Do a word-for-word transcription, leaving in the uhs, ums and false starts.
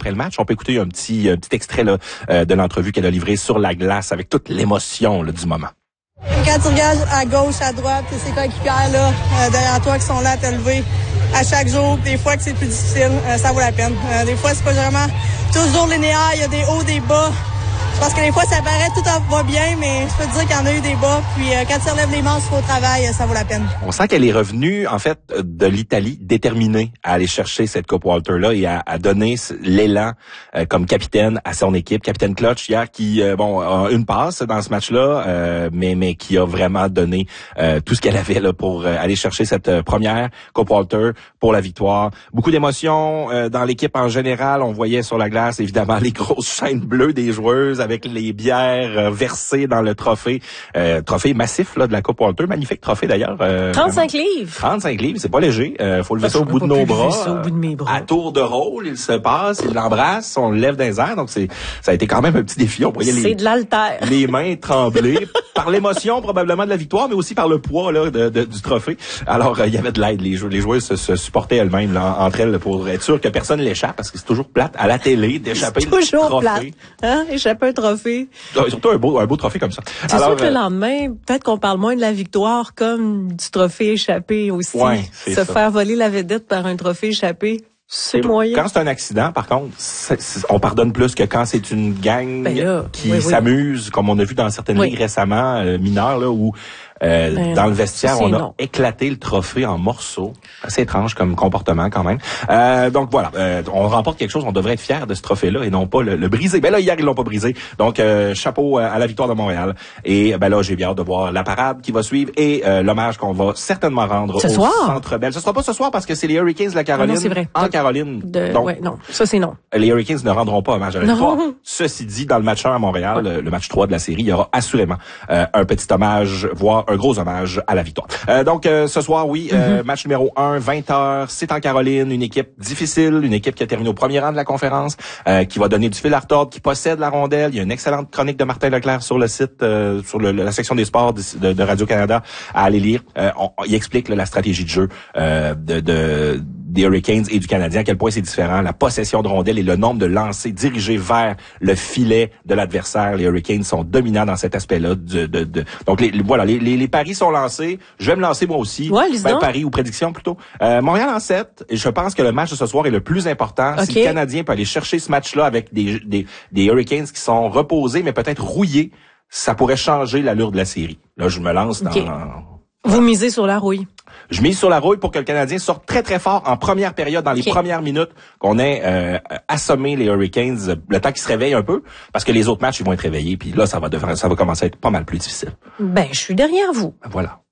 après le match. On peut écouter un petit, un petit extrait là, euh, de l'entrevue qu'elle a livrée sur la glace avec toute l'émotion là, du moment. Quand tu regardes à gauche, à droite, ces coéquipières là, euh, derrière toi qui sont là à te lever à chaque jour, des fois que c'est plus difficile, euh, ça vaut la peine. Euh, des fois, c'est pas vraiment toujours linéaire, il y a des hauts, des bas. Parce que des fois, ça paraît tout va bien, mais je peux te dire qu'il y en a eu des bas. Puis euh, quand tu relèves les manches au travail, ça vaut la peine. On sent qu'elle est revenue, en fait, de l'Italie, déterminée à aller chercher cette Coupe Walter-là et à, à donner l'élan euh, comme capitaine à son équipe. Capitaine Clutch, hier, qui, euh, bon, a une passe dans ce match-là, euh, mais mais qui a vraiment donné euh, tout ce qu'elle avait là pour euh, aller chercher cette euh, première Coupe Walter pour la victoire. Beaucoup d'émotions euh, dans l'équipe en général. On voyait sur la glace, évidemment, les grosses chaînes bleues des joueuses avec les bières euh, versées dans le trophée. Euh, trophée massif là de la Coupe Walter. Magnifique trophée d'ailleurs. Euh, trente-cinq livres. trente-cinq livres, c'est pas léger. Euh, faut lever ça au bout de nos bras. Ça au bout de mes bras. À tour de rôle, il se passe, il l'embrasse, on le lève dans les airs. Donc c'est, ça a été quand même un petit défi. On voyait c'est les, de l'haltère. les mains trembler par l'émotion probablement de la victoire, mais aussi par le poids là de, de, du trophée. Alors euh, il y avait de l'aide. Les joueurs, les joueurs se, se supportaient elles-mêmes là, entre elles pour être sûr que personne l'échappe parce que c'est toujours plate à la télé d'échapper le toujours trophée. plate. Hein? Échapper un trophée. Surtout un beau, un beau trophée comme ça. C'est Alors, sûr que euh, le lendemain, peut-être qu'on parle moins de la victoire comme du trophée échappé aussi. Ouais, Se ça. faire voler la vedette par un trophée échappé, c'est Surtout, moyen. Quand c'est un accident, par contre, c'est, c'est, on pardonne plus que quand c'est une gang ben là, qui oui, s'amuse, oui. Comme on a vu dans certaines oui. ligues récemment, euh, mineures, là, où Euh, ben, dans le vestiaire, on a non. éclaté le trophée en morceaux. Assez étrange comme comportement quand même. Euh, donc voilà, euh, on remporte quelque chose, on devrait être fiers de ce trophée-là et non pas le, le briser. Ben là, hier, ils l'ont pas brisé. Donc, euh, chapeau à la victoire de Montréal. Et ben là, j'ai bien hâte de voir la parade qui va suivre et euh, l'hommage qu'on va certainement rendre ce au soir? Centre Bell. Ce sera pas ce soir parce que c'est les Hurricanes de la Caroline. Ah non, c'est vrai. En de, Caroline. De, donc, ouais, non, ça c'est non. Les Hurricanes ne rendront pas hommage à la victoire. Ceci dit, dans le match un à Montréal, ouais. le, le match trois de la série, il y aura assurément euh, un petit hommage, voire un gros hommage à la victoire. Euh, donc, euh, ce soir, oui, euh, mm-hmm. match numéro un, vingt heures, c'est en Caroline, une équipe difficile, une équipe qui a terminé au premier rang de la conférence, euh, qui va donner du fil à retordre, qui possède la rondelle. Il y a une excellente chronique de Martin Leclerc sur le site, euh, sur le, la section des sports de, de, de Radio-Canada à aller lire. Euh, on, il explique là, la stratégie de jeu euh, de, de des Hurricanes et du Canadien, à quel point c'est différent, la possession de rondelles et le nombre de lancers dirigés vers le filet de l'adversaire. Les Hurricanes sont dominants dans cet aspect-là. De, de, de... Donc les, voilà, les, les, les paris sont lancés. Je vais me lancer moi aussi. Ouais, ben, paris ou prédiction plutôt. Euh, Montréal en sept, et je pense que le match de ce soir est le plus important. Okay. Si le Canadien peut aller chercher ce match-là avec des, des, des Hurricanes qui sont reposés, mais peut-être rouillés, ça pourrait changer l'allure de la série. Là, je me lance dans... Okay. Vous misez sur la rouille. Je mise sur la rouille pour que le Canadien sorte très, très fort en première période, dans les okay. premières minutes, qu'on ait euh, assommé les Hurricanes, le temps qu'ils se réveillent un peu, parce que les autres matchs, ils vont être réveillés, puis là, ça va devenir, ça va commencer à être pas mal plus difficile. Ben, je suis derrière vous. Voilà.